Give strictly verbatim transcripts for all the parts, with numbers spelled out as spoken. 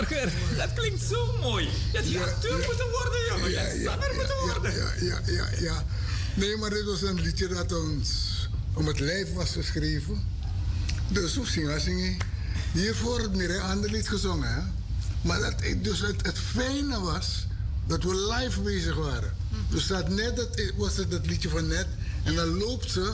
Borger, dat klinkt zo mooi. Je had die Ja, acteur ja. moeten worden, jongen. Je Ja, had ja, zanger ja, moeten ja, worden. Ja, ja, ja, ja. Nee, maar dit was een liedje dat ons om het lijf was geschreven. Dus hoe zingen zingen. Hiervoor had Mireille een ander lied gezongen, hè. Maar dat, dus het, het fijne was dat we live bezig waren. Dus dat net, dat was het dat liedje van net. En dan loopt ze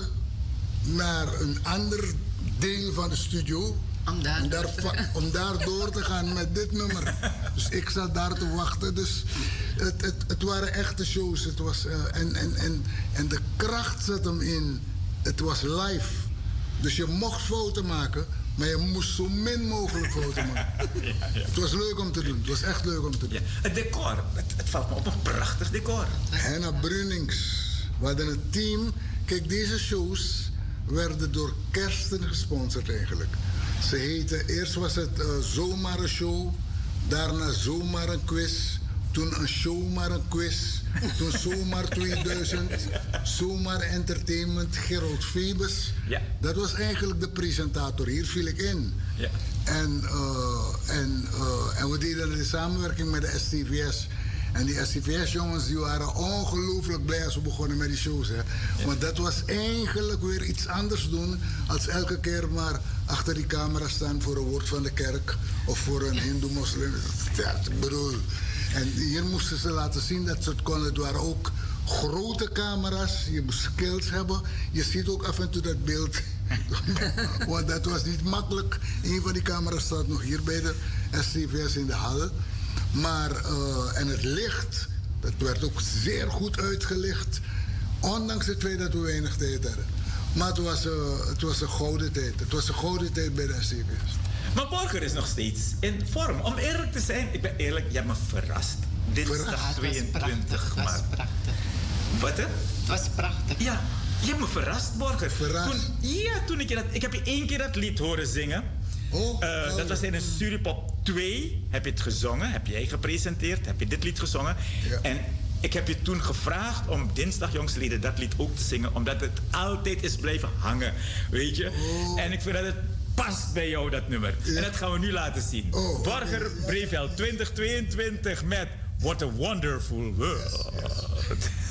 naar een ander deel van de studio. Om daar, om daar, om daar door te gaan met dit nummer. Dus ik zat daar te wachten. Dus het, het, het waren echte shows. Het was, uh, en, en, en, en de kracht zat hem in. Het was live. Dus je mocht fouten maken, maar je moest zo min mogelijk fouten maken. Ja, ja. Het was leuk om te doen. Het was echt leuk om te doen. Ja. Het decor, het, het valt me op een prachtig decor. Henna Brunings. We hadden een team. Kijk, deze shows werden door Kersten gesponsord eigenlijk. Ze heten, eerst was het uh, zomaar een show, daarna zomaar een quiz, toen een show maar een quiz, toen zomaar tweeduizend, zomaar entertainment, Gerald Febus. Ja. Dat was eigenlijk de presentator, hier viel ik in. Ja. En, uh, en, uh, en we deden de samenwerking met de S T V S. En die S T V S-jongens die waren ongelooflijk blij als we begonnen met die shows. Hè. Ja. Want dat was eigenlijk weer iets anders doen als elke keer maar achter die camera staan voor een woord van de kerk of voor een hindoe-moslim. Ja, ik bedoel. En hier moesten ze laten zien dat ze het konden. Het waren ook grote camera's. Je moest skills hebben. Je ziet ook af en toe dat beeld. Want dat was niet makkelijk. Een van die camera's staat nog hier bij de S T V S in de hal. Maar, uh, en het licht, dat werd ook zeer goed uitgelicht. Ondanks het feit dat we weinig tijd hadden. Maar het was, uh, het was een gouden tijd. Het was een gouden tijd bij de S T V S. Maar Borger is nog steeds in vorm. Om eerlijk te zijn, ik ben eerlijk, je hebt me verrast. Dinsdag tweeëntwintig maart. Het was prachtig. Wat hè? Het was prachtig. Ja, je hebt me verrast, Borger. Verrast? Toen, ja, toen ik je dat... Ik heb je één keer dat lied horen zingen. Oh, uh, oh. Dat was in een Suripop twee. Heb je het gezongen, heb jij gepresenteerd, heb je dit lied gezongen. Ja. En ik heb je toen gevraagd om dinsdag jongsleden dat lied ook te zingen. Omdat het altijd is blijven hangen, weet je. Oh. En ik vind dat het past bij jou, dat nummer. Ja. En dat gaan we nu laten zien. Oh. Borger Breveld twintig tweeëntwintig met What a Wonderful World. Yes, yes.